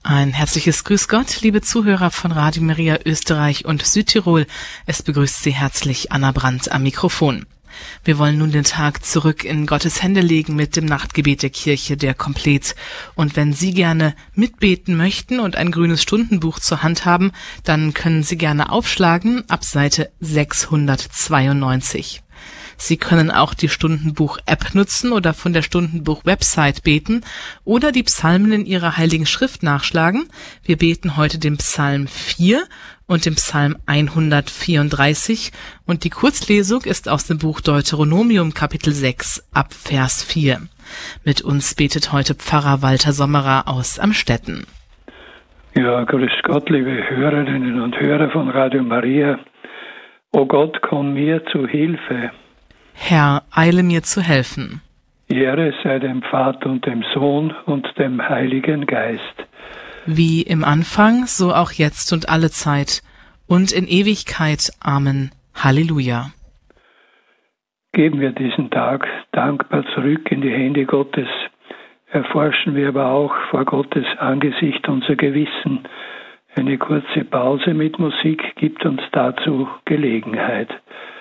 Ein herzliches Grüß Gott, liebe Zuhörer von Radio Maria Österreich und Südtirol. Es begrüßt Sie herzlich Anna Brandt am Mikrofon. Wir wollen nun den Tag zurück in Gottes Hände legen mit dem Nachtgebet der Kirche, der Komplett. Und wenn Sie gerne mitbeten möchten und ein grünes Stundenbuch zur Hand haben, dann können Sie gerne aufschlagen ab Seite 692. Sie können auch die Stundenbuch-App nutzen oder von der Stundenbuch-Website beten oder die Psalmen in Ihrer Heiligen Schrift nachschlagen. Wir beten heute den Psalm 4 und den Psalm 134 und die Kurzlesung ist aus dem Buch Deuteronomium Kapitel 6 ab Vers 4. Mit uns betet heute Pfarrer Walter Sommerer aus Amstetten. Ja, grüß Gott, liebe Hörerinnen und Hörer von Radio Maria. O Gott, komm mir zu Hilfe. Herr, eile mir zu helfen. Ehre sei dem Vater und dem Sohn und dem Heiligen Geist. Wie im Anfang, so auch jetzt und alle Zeit und in Ewigkeit. Amen. Halleluja. Geben wir diesen Tag dankbar zurück in die Hände Gottes. Erforschen wir aber auch vor Gottes Angesicht unser Gewissen. Eine kurze Pause mit Musik gibt uns dazu Gelegenheit.